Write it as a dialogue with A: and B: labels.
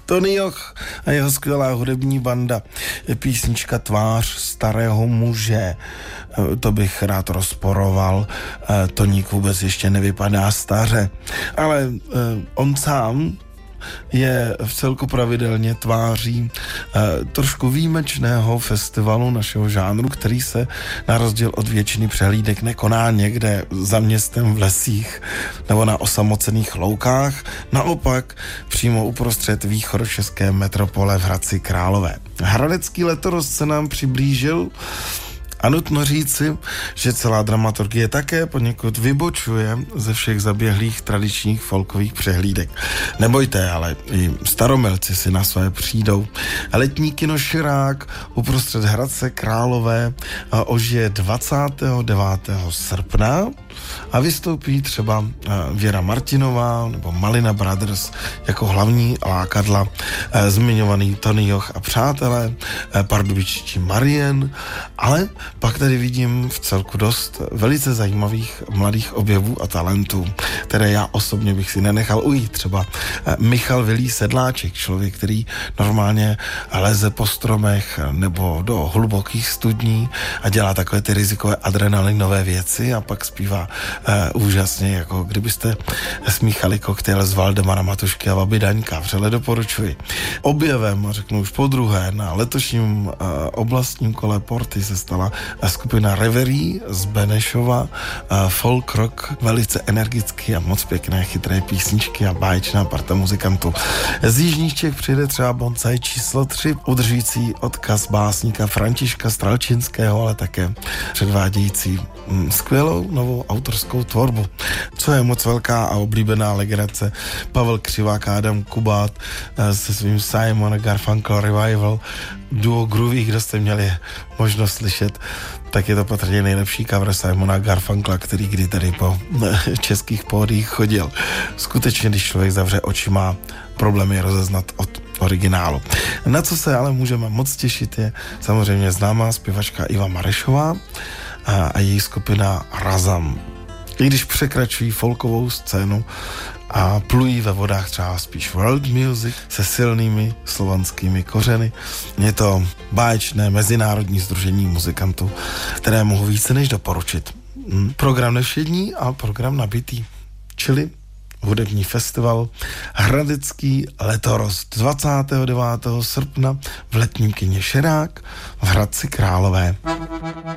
A: Tony Joch a jeho skvělá hudební banda, písnička Tvář starého muže. To bych rád rozporoval. Toník vůbec ještě nevypadá staře, ale on sám je v celku pravidelně tváří trošku výjimečného festivalu našeho žánru, který se na rozdíl od většiny přehlídek nekoná někde za městem v lesích nebo na osamocených loukách, naopak přímo uprostřed východočeské metropole v Hradci Králové. Hradecký letos se nám přiblížil a nutno říci, že celá dramaturgie také poněkud vybočuje ze všech zaběhlých tradičních folkových přehlídek. Nebojte, ale i staromilci si na své přijdou. Letní kino Širák uprostřed Hradce Králové ožije 29. srpna a vystoupí třeba Věra Martinová nebo Malina Brothers jako hlavní lákadla, zmiňovaný Tony Joch a přátelé, pardubičtí Marien, ale pak tady vidím v celku dost velice zajímavých mladých objevů a talentů, které já osobně bych si nenechal ujít. Třeba Michal Vilí Sedláček, člověk, který normálně leze po stromech nebo do hlubokých studní a dělá takové ty rizikové adrenalinové věci a pak zpívá úžasně, jako kdybyste smíchali koktejl z Valdemara Matušky a Babi Daňka. Vřele doporučuji. Objevem, řeknu už podruhé, na letošním oblastním kole Porty se stala skupina Reverie z Benešova, folk rock, velice energický a moc pěkné, chytré písničky a báječná parta muzikantů. Z jižních Čech přijde třeba Bonsai číslo 3, udržující odkaz básníka Františka Stralčinského, ale také předvádějící skvělou novou autorskou tvorbu. Co je moc velká a oblíbená legrace, Pavel Křivák a Adam Kubát se svým Simon Garfunkel Revival, duo Groovy, kdo jste měli možnost slyšet, tak je to patrně nejlepší cover Simona Garfunkla, který kdy tady po českých pódiích chodil. Skutečně, když člověk zavře oči, má problémy rozeznat od originálu. Na co se ale můžeme moc těšit, je samozřejmě známá zpěvačka Iva Marešová a její skupina Razam. I když překračují folkovou scénu a plují ve vodách třeba spíš world music se silnými slovanskými kořeny. Je to báječné mezinárodní sdružení muzikantů, které mohu více než doporučit. Program nevšední a program nabitý, čili hudební festival Hradecký letorost 29. srpna v letním kině Širák v Hradci Králové.